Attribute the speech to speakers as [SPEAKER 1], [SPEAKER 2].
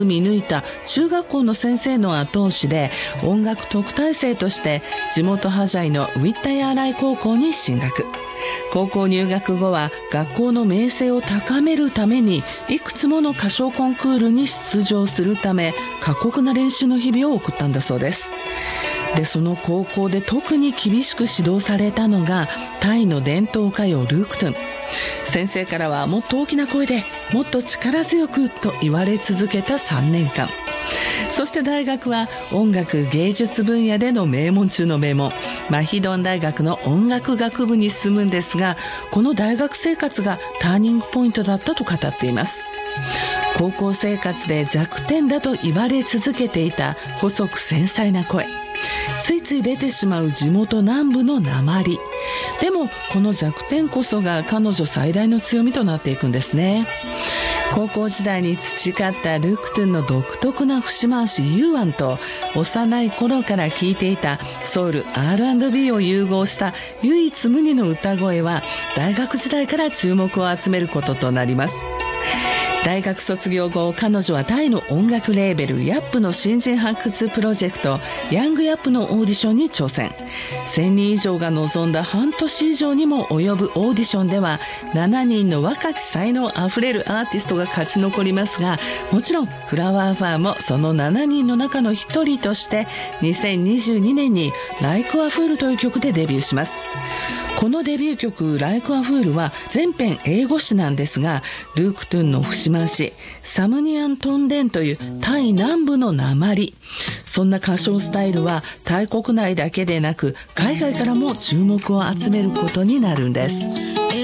[SPEAKER 1] 見抜いた中学校の先生の後押しで音楽特待生として地元ハジャイのウィッタヤーライ高校に進学。高校入学後は学校の名声を高めるためにいくつもの歌唱コンクールに出場するため過酷な練習の日々を送ったんだそうです。でその高校で特に厳しく指導されたのがタイの伝統歌謡ルークトゥン。先生からはもっと大きな声でもっと力強くと言われ続けた3年間。そして大学は音楽芸術分野での名門中の名門マヒドン大学の音楽学部に進むんですが、この大学生活がターニングポイントだったと語っています。高校生活で弱点だと言われ続けていた細く繊細な声、ついつい出てしまう地元南部の訛り。でもこの弱点こそが彼女最大の強みとなっていくんですね。高校時代に培ったルークトゥンの独特な節回しユーアンと幼い頃から聴いていたソウル R&B を融合した唯一無二の歌声は大学時代から注目を集めることとなります。大学卒業後、彼女はタイの音楽レーベルヤップの新人発掘プロジェクトヤングヤップのオーディションに挑戦。1000人以上が臨んだ半年以上にも及ぶオーディションでは7人の若き才能あふれるアーティストが勝ち残りますが、もちろんフラワーファーもその7人の中の1人として2022年にLike a Foolという曲でデビューします。このデビュー曲Like a Foolは全編英語詞なんですが、ルークトゥンの節回しサムニアントンデンというタイ南部の訛り、そんな歌唱スタイルはタイ国内だけでなく海外からも注目を集めることになるんです。